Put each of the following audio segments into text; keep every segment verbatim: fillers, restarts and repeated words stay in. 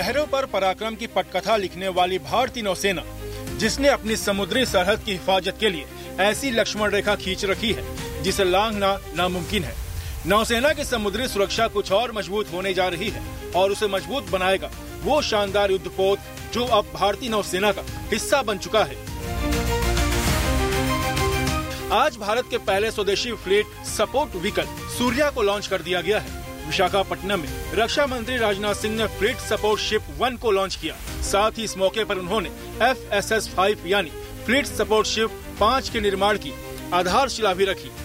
लहरों पर पराक्रम की पटकथा लिखने वाली भारतीय नौसेना, जिसने अपनी समुद्री सरहद की हिफाजत के लिए ऐसी लक्ष्मण रेखा खींच रखी है जिसे लांघना नामुमकिन है। नौसेना की समुद्री सुरक्षा कुछ और मजबूत होने जा रही है और उसे मजबूत बनाएगा वो शानदार युद्धपोत जो अब भारतीय नौसेना का हिस्सा बन चुका है। आज भारत के पहले स्वदेशी फ्लीट सपोर्ट व्हीकल सूर्या को लॉन्च कर दिया गया है। विशाखापट्टनम में रक्षा मंत्री राजनाथ सिंह ने फ्लीट सपोर्ट शिप वन को लॉन्च किया। साथ ही इस मौके पर उन्होंने एफ एस एस फाइव यानी फ्लीट सपोर्ट शिप पाँच के निर्माण की आधारशिला भी रखी।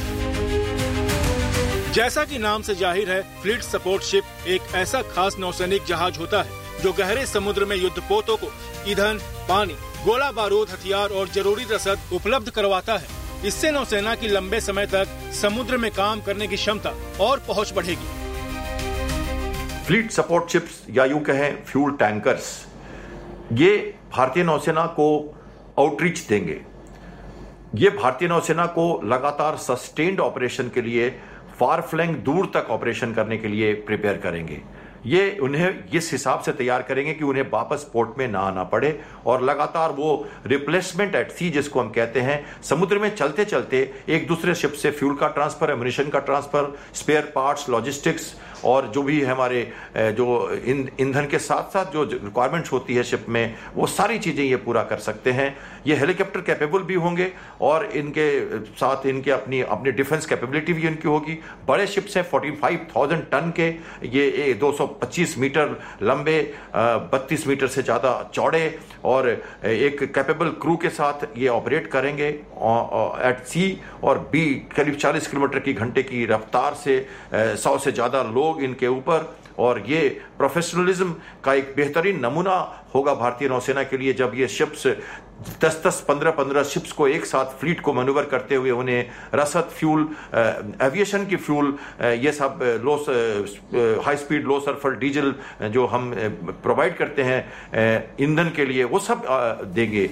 जैसा कि नाम से जाहिर है, फ्लीट सपोर्ट शिप एक ऐसा खास नौसैनिक जहाज होता है जो गहरे समुद्र में युद्धपोतों को ईंधन, पानी, गोला बारूद, हथियार और जरूरी रसद उपलब्ध करवाता है। इससे नौसेना की लंबे समय तक समुद्र में काम करने की क्षमता और पहुंच बढ़ेगी। फ्लीट सपोर्ट शिप्स या यूं कहें फ्यूल टैंकर्स, ये भारतीय नौसेना को आउटरीच देंगे। ये भारतीय नौसेना को लगातार सस्टेन्ड ऑपरेशन के लिए, फार फ्लैंग दूर तक ऑपरेशन करने के लिए प्रिपेयर करेंगे। ये उन्हें इस हिसाब से तैयार करेंगे कि उन्हें वापस पोर्ट में ना आना पड़े और लगातार वो रिप्लेसमेंट एट सी जिसको हम कहते हैं, समुद्र में चलते चलते एक दूसरे शिप से फ्यूल का ट्रांसफर, एम्यूनिशन का ट्रांसफर, स्पेयर पार्ट्स, लॉजिस्टिक्स और जो भी हमारे जो ईंधन के साथ साथ जो रिक्वायरमेंट्स होती है शिप में, वो सारी चीजें ये पूरा कर सकते हैं। ये हेलीकॉप्टर कैपेबल भी होंगे और इनके साथ इनके अपनी अपनी डिफेंस कैपेबिलिटी भी इनकी होगी। बड़े शिप्स हैं, पैंतालीस हज़ार टन के, ये दो सौ पच्चीस मीटर लंबे, बत्तीस मीटर से ज्यादा चौड़े और एक कैपेबल क्रू के साथ ये ऑपरेट करेंगे एट सी और बी करीब चालीस किलोमीटर की घंटे की रफ्तार से, सौ से ज्यादा लोग इनके ऊपर। और ये प्रोफेशनलिज्म का एक बेहतरीन नमूना होगा भारतीय नौसेना के लिए जब ये शिप्स दस दस पंद्रह पंद्रह शिप्स को एक साथ फ्लीट को मैन्यूवर करते हुए उन्हें रसद, फ्यूल, एविएशन की फ्यूल, ये सब लो हाई स्पीड लो सल्फर डीजल जो हम प्रोवाइड करते हैं ईंधन के लिए, वो सब देंगे।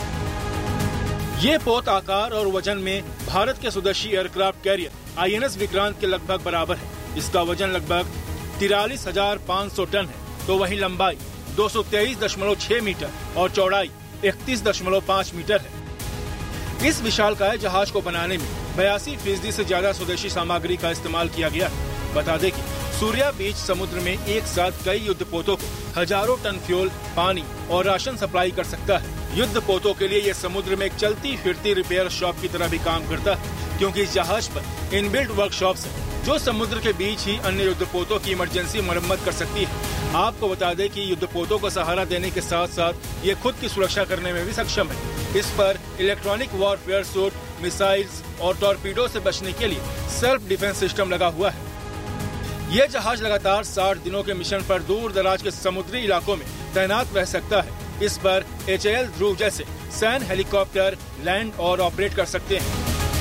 ये पोत आकार और वजन में भारत के स्वदेशी aircraft carrier I N S Vikrant के लगभग बराबर है। इसका वजन लगभग तिरालीस हजार पाँच सौ टन है, तो वहीं लंबाई दो सौ तेईस दशमलव छह मीटर और चौड़ाई इकतीस दशमलव पाँच मीटर है। इस विशालकाय जहाज को बनाने में बयासी फीसदी से ज्यादा स्वदेशी सामग्री का इस्तेमाल किया गया है। बता दें कि सूर्या बीच समुद्र में एक साथ कई युद्धपोतों को हजारों टन फ्यूल, पानी और राशन सप्लाई कर सकता है। युद्धपोतों के लिए यह समुद्र में एक चलती फिरती रिपेयर शॉप की तरह भी काम करता है, क्योंकि इस जहाज पर इनबिल्ट वर्कशॉप्स हैं जो समुद्र के बीच ही अन्य युद्धपोतों की इमरजेंसी मरम्मत कर सकती है। आपको बता दें कि युद्धपोतों को सहारा देने के साथ साथ ये खुद की सुरक्षा करने में भी सक्षम है। इस पर इलेक्ट्रॉनिक वॉरफेयर सूट, मिसाइल्स और टॉर्पीडो से बचने के लिए सेल्फ डिफेंस सिस्टम लगा हुआ है। ये जहाज लगातार साठ दिनों के मिशन पर दूर दराज के समुद्री इलाकों में तैनात रह सकता है। इस पर एच ए एल ध्रुव जैसे सैन्य हेलीकॉप्टर लैंड और ऑपरेट कर सकते हैं।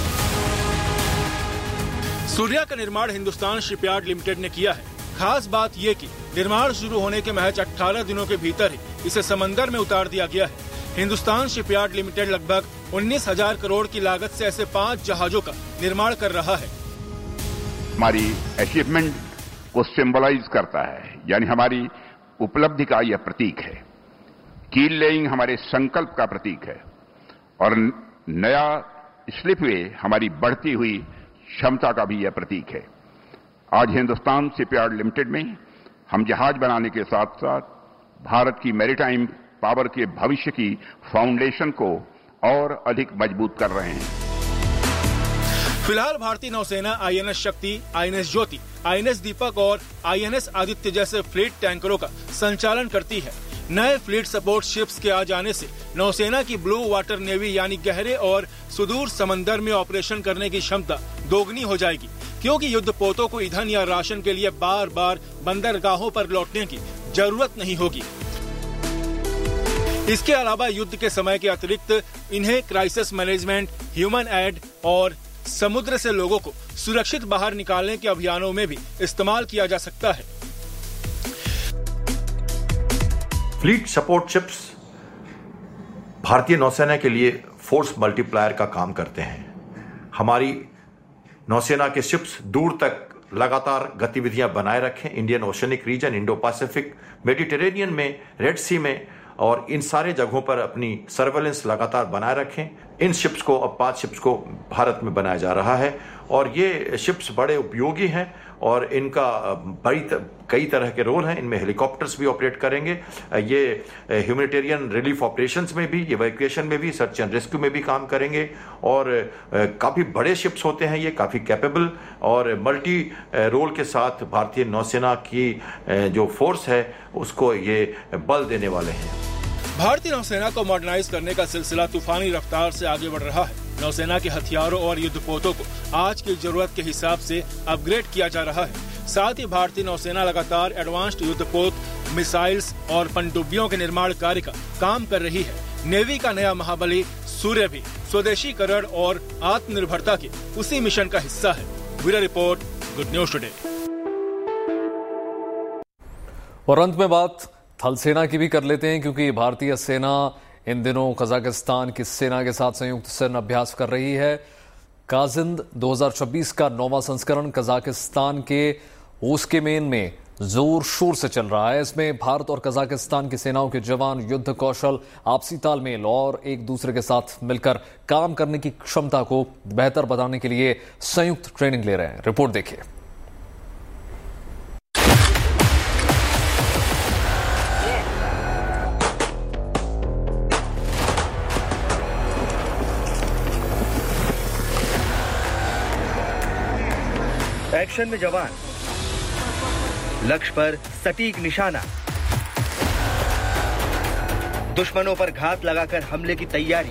सूर्या का निर्माण हिंदुस्तान शिपयार्ड लिमिटेड ने किया है। खास बात ये कि निर्माण शुरू होने के महज अठारह दिनों के भीतर ही इसे समंदर में उतार दिया गया है। हिंदुस्तान शिपयार्ड लिमिटेड लगभग उन्नीस हजार करोड़ की लागत से ऐसे पाँच जहाजों का निर्माण कर रहा है। हमारी अचीवमेंट को सिंबलाइज करता है, यानी हमारी उपलब्धि का यह प्रतीक है। कील लेइंग हमारे संकल्प का प्रतीक है और नया स्लिपवे हमारी बढ़ती हुई क्षमता का भी यह प्रतीक है। आज हिंदुस्तान शिपयार्ड लिमिटेड में हम जहाज बनाने के साथ साथ भारत की मैरीटाइम पावर के भविष्य की फाउंडेशन को और अधिक मजबूत कर रहे हैं। फिलहाल भारतीय नौसेना आई एन एस शक्ति, I N S Jyoti, I N S दीपक और आई एन एस आदित्य जैसे फ्लीट टैंकरों का संचालन करती है। नए फ्लीट सपोर्ट शिप्स के आ जाने से नौसेना की ब्लू वाटर नेवी यानी गहरे और सुदूर समंदर में ऑपरेशन करने की क्षमता दोगुनी हो जाएगी, क्योंकि युद्धपोतों को ईंधन या राशन के लिए बार बार बंदरगाहों पर लौटने की जरूरत नहीं होगी। इसके अलावा युद्ध के समय के अतिरिक्त इन्हें क्राइसिस मैनेजमेंट, ह्यूमन एड और समुद्र से लोगों को सुरक्षित बाहर निकालने के अभियानों में भी इस्तेमाल किया जा सकता है। फ्लीट सपोर्ट शिप्स भारतीय नौसेना के लिए फोर्स मल्टीप्लायर का काम करते हैं। हमारी नौसेना के शिप्स दूर तक लगातार गतिविधियां बनाए रखें Indian oceanic region, Indo Pacific, Mediterranean में, रेड सी में, और इन सारे जगहों पर अपनी सर्वेलेंस लगातार बनाए रखें। इन शिप्स को, अब पांच शिप्स को भारत में बनाया जा रहा है और ये शिप्स बड़े उपयोगी हैं और इनका बड़ी कई तरह के रोल हैं। इनमें हेलीकॉप्टर्स भी ऑपरेट करेंगे, ये ह्यूमैनिटेरियन रिलीफ ऑपरेशंस में भी, इवैक्यूएशन में भी, सर्च एंड रेस्क्यू में भी काम करेंगे और काफ़ी बड़े शिप्स होते हैं ये, काफ़ी कैपेबल और मल्टी रोल के साथ भारतीय नौसेना की जो फोर्स है उसको ये बल देने वाले हैं। भारतीय नौसेना को मॉडर्नाइज करने का सिलसिला तूफानी रफ्तार से आगे बढ़ रहा है। नौसेना के हथियारों और युद्धपोतों को आज की जरूरत के हिसाब से अपग्रेड किया जा रहा है। साथ ही भारतीय नौसेना लगातार एडवांस्ड युद्धपोत, मिसाइल्स और पनडुब्बियों के निर्माण कार्य का काम कर रही है। नेवी का नया महाबली सूर्य भी स्वदेशीकरण और आत्मनिर्भरता के उसी मिशन का हिस्सा है। Bureau report, good news today. और अंत में बात थल सेना की भी कर लेते हैं, क्योंकि भारतीय सेना इन दिनों कजाकिस्तान की सेना के साथ संयुक्त सैन्य अभ्यास कर रही है। काजिंद दो हज़ार छब्बीस का नौवां संस्करण कजाकिस्तान के ओस्केमेन में जोर शोर से चल रहा है। इसमें भारत और कजाकिस्तान की सेनाओं के जवान युद्ध कौशल, आपसी तालमेल और एक दूसरे के साथ मिलकर काम करने की क्षमता को बेहतर बनाने के लिए संयुक्त ट्रेनिंग ले रहे हैं। रिपोर्ट देखिए। एक्शन में जवान, लक्ष्य पर सटीक निशाना, दुश्मनों पर घात लगाकर हमले की तैयारी।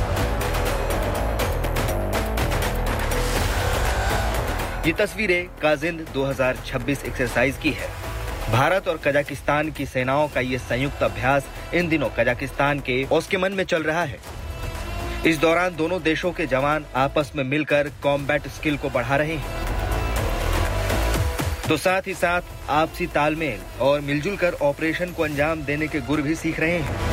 ये तस्वीरें काजिंद दो हज़ार छब्बीस एक्सरसाइज की है। भारत और कजाकिस्तान की सेनाओं का ये संयुक्त अभ्यास इन दिनों कजाकिस्तान के ओस्केमन में चल रहा है। इस दौरान दोनों देशों के जवान आपस में मिलकर कॉम्बैट स्किल को बढ़ा रहे हैं, तो साथ ही साथ आपसी तालमेल और मिलजुल कर ऑपरेशन को अंजाम देने के गुर भी सीख रहे हैं।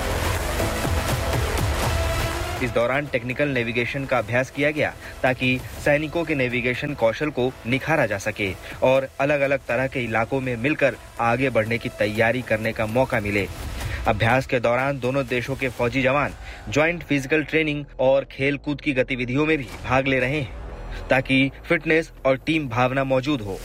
इस दौरान टेक्निकल नेविगेशन का अभ्यास किया गया ताकि सैनिकों के नेविगेशन कौशल को निखारा जा सके और अलग अलग तरह के इलाकों में मिलकर आगे बढ़ने की तैयारी करने का मौका मिले। अभ्यास के दौरान दोनों देशों के फौजी जवान ज्वाइंट फिजिकल ट्रेनिंग और खेल कूद की गतिविधियों में भी भाग ले रहे हैं ताकि फिटनेस और टीम भावना मौजूद हो।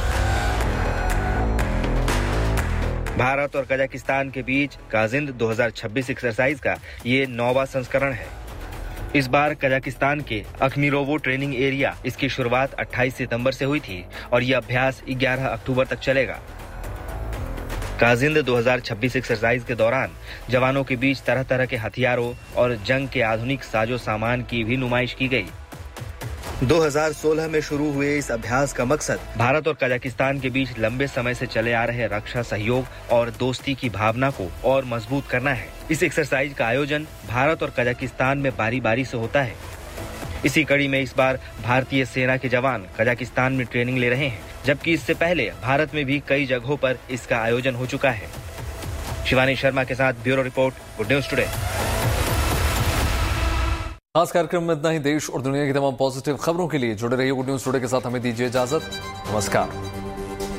भारत और कजाकिस्तान के बीच काजिंद दो हज़ार छब्बीस एक्सरसाइज का ये नौवां संस्करण है। इस बार कजाकिस्तान के अखमीरोवो ट्रेनिंग एरिया इसकी शुरुआत अट्ठाईस सितंबर से हुई थी और यह अभ्यास ग्यारह अक्टूबर तक चलेगा। काजिंद दो हज़ार छब्बीस एक्सरसाइज के दौरान जवानों के बीच तरह तरह के हथियारों और जंग के आधुनिक साजो सामान की भी नुमाइश की गई। दो हज़ार सोलह में शुरू हुए इस अभ्यास का मकसद भारत और कजाकिस्तान के बीच लंबे समय से चले आ रहे रक्षा सहयोग और दोस्ती की भावना को और मजबूत करना है। इस एक्सरसाइज का आयोजन भारत और कजाकिस्तान में बारी बारी से होता है। इसी कड़ी में इस बार भारतीय सेना के जवान कजाकिस्तान में ट्रेनिंग ले रहे हैं, जबकि इससे पहले भारत में भी कई जगहों पर इसका आयोजन हो चुका है। शिवानी शर्मा के साथ bureau report, good news today. आज कार्यक्रम में इतना ही। देश और दुनिया की तमाम पॉजिटिव खबरों के लिए जुड़े रहिए गुड न्यूज टुडे के साथ। हमें दीजिए इजाजत। नमस्कार।